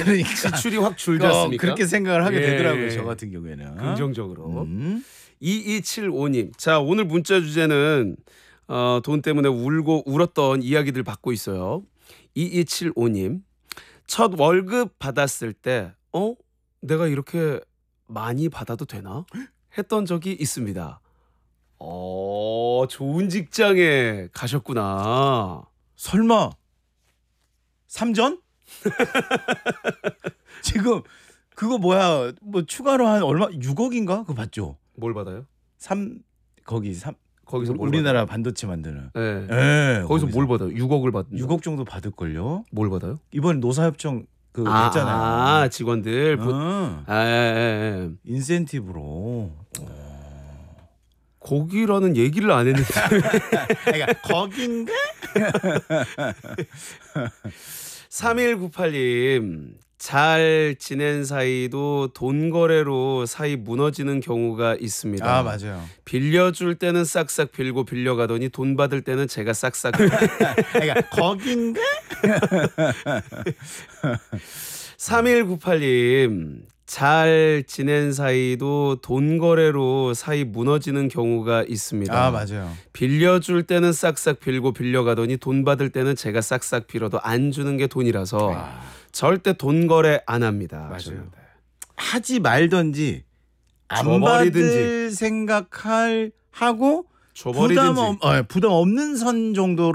그러니까 지출이 확 줄지 않습니까? 그렇게 생각을 하게 예. 되더라고요. 저 같은 경우에는. 긍정적으로. 2275님. 자, 오늘 문자 주제는 돈 때문에 울고 울었던 이야기들 받고 있어요. 2275님. 첫 월급 받았을 때 내가 이렇게 많이 받아도 되나? 했던 적이 있습니다. 좋은 직장에 가셨구나. 설마 3전? 지금 그거 뭐야? 뭐 추가로 한 얼마 6억인가? 그거 받죠? 뭘 받아요? 거기서 뭘 우리나라 반도체 만드는. 네. 예. 거기서 뭘 받아요? 6억을 받는. 6억 정도 받을 걸요? 뭘 받아요? 이번 노사협정 됐잖아요. 직원들. 예. 인센티브로. 거기라는 얘기를 안 했는데. 그러니까 거긴가? 3198님. 잘 지낸 사이도 돈 거래로 사이 무너지는 경우가 있습니다. 아, 맞아요. 빌려줄 때는 싹싹 빌고 빌려가더니 돈 받을 때는 제가 싹싹. 그러니까 거긴가? 3198님. 잘 지낸 사이도 돈 거래로 사이 무너지는 경우가 있습니다. 아, 맞아요. 빌려줄 때는 싹싹 빌고 빌려가더니 돈 받을 때는 제가 싹싹 빌어도 안 주는 게 돈이라서 절대 돈 거래 안 합니다. 맞아요. 하지 말든지 안 줘버리든지. 받을 생각하고 줘버리든지. 부담 없는 선 정도